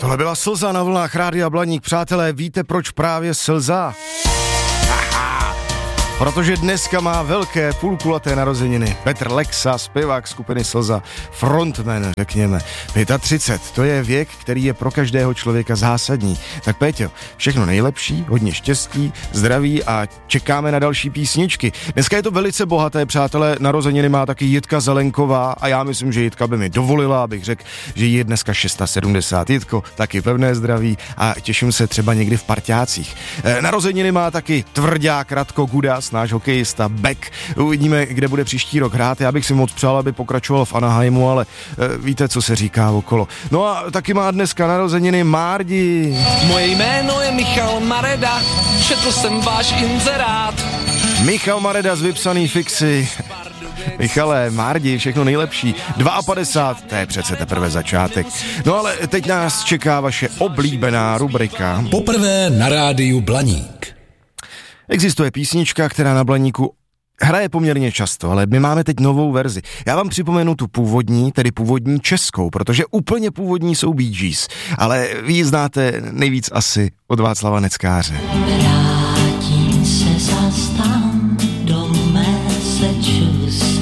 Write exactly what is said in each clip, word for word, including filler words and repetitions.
Tohle byla Slza na vlnách Rádia Blaník. Přátelé, víte, proč právě Slza? Protože dneska má velké půlkulaté narozeniny. Petr Lexa, zpěvák skupiny Slza, frontman, řekněme. třicet pět, to je věk, který je pro každého člověka zásadní. Tak Péťo, všechno nejlepší, hodně štěstí, zdraví a čekáme na další písničky. Dneska je to velice bohaté, přátelé, narozeniny má taky Jitka Zelenková a já myslím, že Jitka by mi dovolila, abych řekl, že jí je dneska sedmdesát šest. Jitko, taky pevné zdraví a těším se třeba někdy v parťácích. E, narozeniny má taky tvrdák Radko Gudas, náš hokejista, back. Uvidíme, kde bude příští rok hrát. Já bych si moc přál, aby pokračoval v Anaheimu, ale e, víte, co se říká okolo. No a taky má dneska narozeniny Márdi. Moje jméno je Michal Mareda, četl jsem váš inzerát. Michal Mareda z Vypsaný fixy. Michale, Márdi, všechno nejlepší. padesát dva, to je přece teprve začátek. No ale teď nás čeká vaše oblíbená rubrika. Poprvé na rádiu Blaník. Existuje písnička, která na Blaníku hraje poměrně často, ale my máme teď novou verzi. Já vám připomenu tu původní, tedy původní českou, protože úplně původní jsou Bee Gees, ale vy ji znáte nejvíc asi od Václava Neckáře. Vrátím se zas tam do Massachusetts.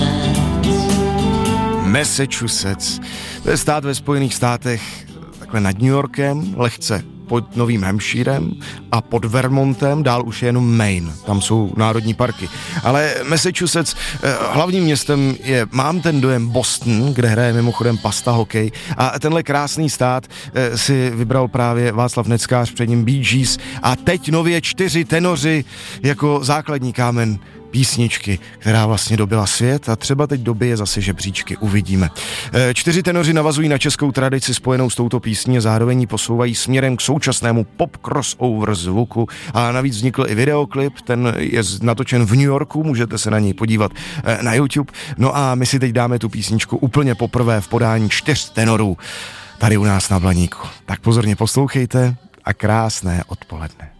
Massachusetts, to je stát ve Spojených státech, takhle nad New Yorkem, lehce pod Novým Hampshirem a pod Vermontem, dál už je jenom Maine, tam jsou národní parky. Ale Massachusetts, eh, hlavním městem je, mám ten dojem, Boston, kde hraje mimochodem Pasta hokej, a tenhle krásný stát eh, si vybral právě Václav Neckář, před ním Bee Gees a teď nově čtyři tenoři jako základní kámen písničky, která vlastně dobila svět a třeba teď dobije zase žebříčky, uvidíme. E, čtyři tenoři navazují na českou tradici spojenou s touto písní a zároveň ji posouvají směrem k současnému pop crossover zvuku a navíc vznikl i videoklip, ten je natočen v New Yorku, můžete se na něj podívat e, na YouTube. No a my si teď dáme tu písničku úplně poprvé v podání čtyř tenorů tady u nás na Blaníku. Tak pozorně poslouchejte a krásné odpoledne.